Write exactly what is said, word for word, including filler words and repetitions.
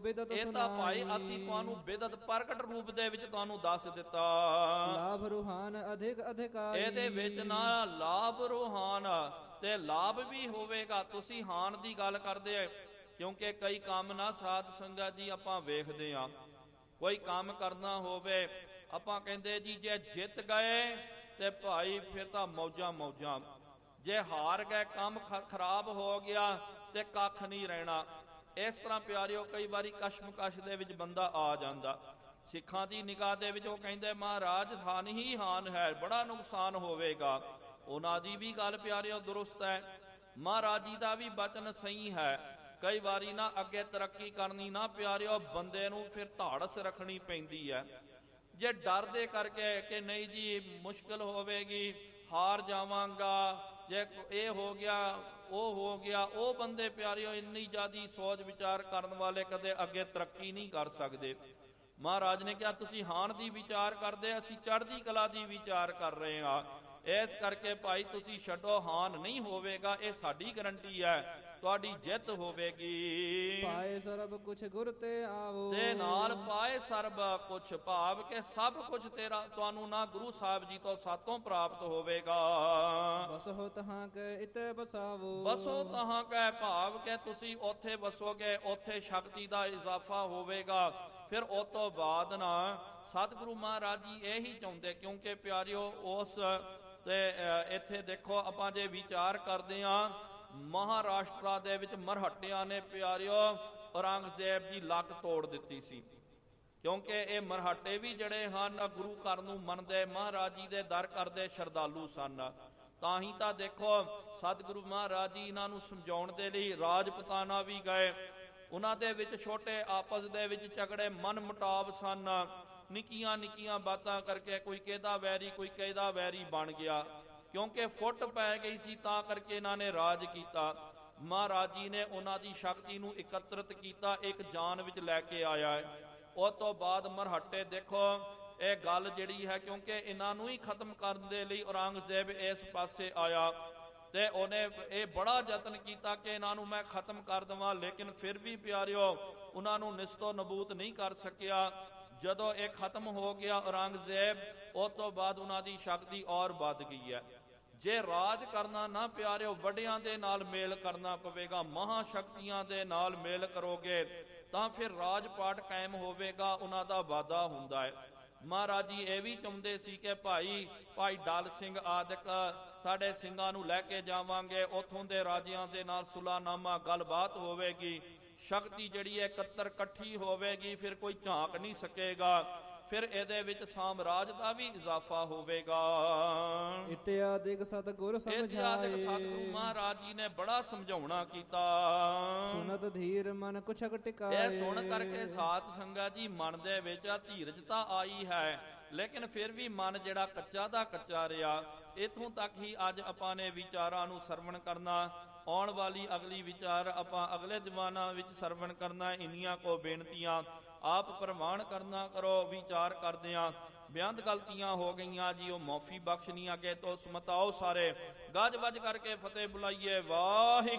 ਬਿਦਤ ਇਹ ਤਾਂ ਭਾਈ ਅਸੀਂ ਤੁਹਾਨੂੰ ਬਿਦਤ ਪ੍ਰਗਟ ਰੂਪ ਦੇ ਵਿੱਚ ਤੁਹਾਨੂੰ ਦੱਸ ਦਿੱਤਾ। ਲਾਭ ਰੂਹਾਨ ਅਧਿਕ ਅਧਿਕਾਰੀ, ਇਹਦੇ ਵਿੱਚ ਨਾ ਲਾਭ ਰੂਹਾਨ ਤੇ ਲਾਭ ਵੀ ਹੋਵੇਗਾ। ਤੁਸੀਂ ਹਾਨ ਦੀ ਗੱਲ ਕਰਦੇ ਆ, ਕਿਉਂਕਿ ਕਈ ਕੰਮ ਨਾ ਸਾਧ ਸੰਗਤ ਜੀ ਆਪਾਂ ਵੇਖਦੇ ਆ, ਕੋਈ ਕੰਮ ਕਰਨਾ ਹੋਵੇ ਆਪਾਂ ਕਹਿੰਦੇ ਜੀ ਜੇ ਜਿੱਤ ਗਏ ਤੇ ਭਾਈ ਫਿਰ ਤਾਂ ਮੌਜਾਂ ਮੌਜਾਂ, ਜੇ ਹਾਰ ਗਏ ਕੰਮ ਖਰਾਬ ਹੋ ਗਿਆ ਤੇ ਕੱਖ ਨਹੀਂ ਰਹਿਣਾ। ਇਸ ਤਰ੍ਹਾਂ ਪਿਆਰਿਓ ਕਈ ਵਾਰੀ ਕਸ਼ਮਕਸ਼ ਦੇ ਵਿੱਚ ਬੰਦਾ ਆ ਜਾਂਦਾ। ਸਿੱਖਾਂ ਦੀ ਨਿਗਾਹ ਦੇ ਵਿੱਚ ਉਹ ਕਹਿੰਦੇ ਮਹਾਰਾਜ ਹਾਨ ਹੀ ਹਾਨ ਹੈ, ਬੜਾ ਨੁਕਸਾਨ ਹੋਵੇਗਾ। ਉਹਨਾਂ ਦੀ ਵੀ ਗੱਲ ਪਿਆਰਿਓ ਦੁਰਸਤ ਹੈ, ਮਹਾਰਾਜ ਜੀ ਦਾ ਵੀ ਬਚਨ ਸਹੀ ਹੈ। ਕਈ ਵਾਰੀ ਨਾ ਅੱਗੇ ਤਰੱਕੀ ਕਰਨੀ ਨਾ ਪਿਆਰਿਓ ਬੰਦੇ ਨੂੰ ਫਿਰ ਧਾੜਸ ਰੱਖਣੀ ਪੈਂਦੀ ਹੈ। ਜੇ ਡਰ ਦੇ ਕਰਕੇ ਕਿ ਨਹੀਂ ਜੀ ਮੁਸ਼ਕਲ ਹੋਵੇਗੀ, ਹਾਰ ਜਾਵਾਂਗਾ, ਜੇ ਇਹ ਹੋ ਗਿਆ ਉਹ ਹੋ ਗਿਆ, ਉਹ ਬੰਦੇ ਪਿਆਰਿਓ ਇੰਨੀ ਜ਼ਿਆਦੀ ਸੋਚ ਵਿਚਾਰ ਕਰਨ ਵਾਲੇ ਕਦੇ ਅੱਗੇ ਤਰੱਕੀ ਨਹੀਂ ਕਰ ਸਕਦੇ। ਮਹਾਰਾਜ ਨੇ ਕਿਹਾ ਤੁਸੀਂ ਹਾਨ ਦੀ ਵਿਚਾਰ ਕਰਦੇ, ਅਸੀਂ ਚੜ੍ਹਦੀ ਕਲਾ ਦੀ ਵਿਚਾਰ ਕਰ ਰਹੇ ਹਾਂ। ਇਸ ਕਰਕੇ ਭਾਈ ਤੁਸੀਂ ਛੱਡੋ, ਹਾਨ ਨਹੀਂ ਹੋਵੇਗਾ, ਇਹ ਸਾਡੀ ਗਰੰਟੀ ਹੈ, ਤੁਹਾਡੀ ਜਿੱਤ ਹੋਵੇਗੀ। ਪਾਏ ਸਰਬ ਕੁਛ ਗੁਰ ਤੇ ਆਵੋ, ਤੇ ਨਾਲ ਪਾਏ ਸਰਬ ਕੁਛ, ਭਾਵ ਕਿ ਸਭ ਕੁਛ ਤੇਰਾ ਤੁਹਾਨੂੰ ਨਾ ਗੁਰੂ ਸਾਹਿਬ ਜੀ ਤੋਂ ਸਾਤੋਂ ਪ੍ਰਾਪਤ ਹੋਵੇਗਾ। ਬਸੋ ਤਹਾਂ ਕੈ ਇਤੈ ਬਸਾਵੋ, ਬਸੋ ਤਹਾਂ ਕੈ ਭਾਵ ਕਿ ਤੁਸੀਂ ਉੱਥੇ ਵਸੋਗੇ, ਉੱਥੇ ਸ਼ਕਤੀ ਦਾ ਇਜ਼ਾਫਾ ਹੋਵੇਗਾ। ਫਿਰ ਉਸ ਤੋਂ ਬਾਅਦ ਨਾ ਸਤਿਗੁਰੂ ਮਹਾਰਾਜ ਜੀ ਇਹੀ ਚਾਹੁੰਦੇ, ਕਿਉਂਕਿ ਪਿਆਰਿਓ ਉਸ ਤੇ ਇੱਥੇ ਦੇਖੋ ਆਪਾਂ ਜੇ ਵਿਚਾਰ ਕਰਦੇ ਹਾਂ, ਮਹਾਰਾਸ਼ਟਰਾ ਦੇ ਵਿੱਚ ਮਰਹੱਟਿਆਂ ਨੇ ਪਿਆਰਿਓ ਔਰੰਗਜ਼ੇਬ ਦੀ ਲੱਕ ਤੋੜ ਦਿੱਤੀ ਸੀ, ਕਿਉਂਕਿ ਇਹ ਮਰਹੱਟੇ ਵੀ ਜਿਹੜੇ ਹਨ ਗੁਰੂ ਘਰ ਨੂੰ ਮੰਨਦੇ, ਮਹਾਰਾਜ ਜੀ ਦੇ ਦਰ ਕਰਦੇ ਸ਼ਰਧਾਲੂ ਸਨ। ਤਾਂ ਹੀ ਤਾਂ ਦੇਖੋ ਸਤਿਗੁਰੂ ਮਹਾਰਾਜ ਜੀ ਇਹਨਾਂ ਨੂੰ ਸਮਝਾਉਣ ਦੇ ਲਈ ਰਾਜਪੁਤਾਨਾ ਵੀ ਗਏ, ਉਹਨਾਂ ਦੇ ਵਿੱਚ ਛੋਟੇ ਆਪਸ ਦੇ ਵਿੱਚ ਝਗੜੇ ਮਨ ਮੁਟਾਵ ਸਨ, ਨਿੱਕੀਆਂ ਨਿੱਕੀਆਂ ਬਾਤਾਂ ਕਰਕੇ ਕੋਈ ਕਿਹਦਾ ਵੈਰੀ ਕੋਈ ਕਿਹਦਾ ਵੈਰੀ ਬਣ ਗਿਆ, ਕਿਉਂਕਿ ਫੁੱਟ ਪੈ ਗਈ ਸੀ, ਤਾਂ ਕਰਕੇ ਇਹਨਾਂ ਨੇ ਰਾਜ ਕੀਤਾ। ਮਹਾਰਾਜ ਜੀ ਨੇ ਉਹਨਾਂ ਦੀ ਸ਼ਕਤੀ ਨੂੰ ਇਕੱਤਰਿਤ ਕੀਤਾ, ਇੱਕ ਜਾਨ ਵਿੱਚ ਲੈ ਕੇ ਆਇਆ ਹੈ। ਉਸ ਤੋਂ ਬਾਅਦ ਮਰਹੱਟੇ ਦੇਖੋ ਇਹ ਗੱਲ ਜਿਹੜੀ ਹੈ, ਕਿਉਂਕਿ ਇਹਨਾਂ ਨੂੰ ਹੀ ਖਤਮ ਕਰਨ ਦੇ ਲਈ ਔਰੰਗਜ਼ੇਬ ਇਸ ਪਾਸੇ ਆਇਆ ਤੇ ਉਹਨੇ ਇਹ ਬੜਾ ਯਤਨ ਕੀਤਾ ਕਿ ਇਹਨਾਂ ਨੂੰ ਮੈਂ ਖਤਮ ਕਰ ਦੇਵਾਂ, ਲੇਕਿਨ ਫਿਰ ਵੀ ਪਿਆਰਿਓ ਉਹਨਾਂ ਨੂੰ ਨਿਸਤੋ ਨਬੂਤ ਨਹੀਂ ਕਰ ਸਕਿਆ। ਜਦੋਂ ਇਹ ਖਤਮ ਹੋ ਗਿਆ ਔਰੰਗਜ਼ੇਬ, ਉਸ ਤੋਂ ਬਾਅਦ ਉਹਨਾਂ ਦੀ ਸ਼ਕਤੀ ਔਰ ਵੱਧ ਗਈ ਹੈ। ਜੇ ਰਾਜ ਕਰਨਾ ਨਾ ਪਿਆਰਿਓ ਵੱਡਿਆਂ ਦੇ ਨਾਲ ਮੇਲ ਕਰਨਾ ਪਵੇਗਾ, ਮਹਾ ਸ਼ਕਤੀਆਂ ਦੇ ਨਾਲ ਮੇਲ ਕਰੋਗੇ ਤਾਂ ਫਿਰ ਰਾਜ ਪਾਟ ਕਾਇਮ ਹੋਵੇਗਾ, ਉਹਨਾਂ ਦਾ ਵਾਧਾ ਹੁੰਦਾ ਹੈ। ਮਹਾਰਾਜ ਜੀ ਇਹ ਵੀ ਚਾਹੁੰਦੇ ਸੀ ਕਿ ਭਾਈ ਭਾਈ ਡਲ ਸਿੰਘ ਆਦਿਕ ਸਾਡੇ ਸਿੰਘਾਂ ਨੂੰ ਲੈ ਕੇ ਜਾਵਾਂਗੇ, ਉੱਥੋਂ ਦੇ ਰਾਜਿਆਂ ਦੇ ਨਾਲ ਸੁਲਾਹਨਾਮਾ ਗੱਲਬਾਤ ਹੋਵੇਗੀ, ਸ਼ਕਤੀ ਜਿਹੜੀ ਹੈ ਇਕੱਤਰ ਇਕੱਠੀ ਹੋਵੇਗੀ, ਫਿਰ ਕੋਈ ਝਾਂਕ ਨਹੀਂ ਸਕੇਗਾ, ਫਿਰ ਇਹਦੇ ਵਿੱਚ ਸਾਮਰਾਜ ਦਾ ਵੀ ਇਜ਼ਾਫਾ ਹੋਵੇਗਾ। ਇਤਿਆਦਿਕ ਸਤਿਗੁਰ ਸਮਝਾਏ, ਇਤਿਆਦਿਕ ਸਤਿਗੁਰੂ ਮਹਾਰਾਜ ਜੀ ਨੇ ਬੜਾ ਸਮਝਾਉਣਾ ਕੀਤਾ। ਸੁਨਤ ਧੀਰ ਮਨ ਕੁਛਕ ਟਿਕਾਏ, ਇਹ ਸੁਣ ਕਰਕੇ ਸਾਧ ਸੰਗਤ ਜੀ ਮਨ ਦੇ ਵਿੱਚ ਧੀਰਜ ਤਾਂ ਆਈ ਹੈ, ਲੇਕਿਨ ਫਿਰ ਵੀ ਮਨ ਜਿਹੜਾ ਕੱਚਾ ਦਾ ਕੱਚਾ ਰਿਹਾ। ਇਥੋਂ ਤੱਕ ਹੀ ਅੱਜ ਆਪਾਂ ਨੇ ਵਿਚਾਰਾਂ ਨੂੰ ਸਰਵਣ ਕਰਨਾ, ਆਉਣ ਵਾਲੀ ਅਗਲੀ ਵਿਚਾਰ ਆਪਾਂ ਅਗਲੇ ਦੀਵਾਨਾਂ ਵਿੱਚ ਸਰਵਣ ਕਰਨਾ। ਇੰਨੀਆਂ ਕੋ ਬੇਨਤੀਆਂ ਆਪ ਪ੍ਰਵਾਨ ਕਰਨਾ ਕਰੋ। ਵਿਚਾਰ ਕਰਦਿਆਂ ਬੇਅੰਤ ਗਲਤੀਆਂ ਹੋ ਗਈਆਂ ਜੀ, ਉਹ ਮਾਫੀ ਬਖਸ਼ਣੀ। ਅੱਗੇ ਤੋਂ ਸਮਤਾਓ ਸਾਰੇ ਗੱਜ ਵੱਜ ਕਰਕੇ ਫਤਿਹ ਬੁਲਾਈਏ। ਵਾਹਿਗੁਰੂ।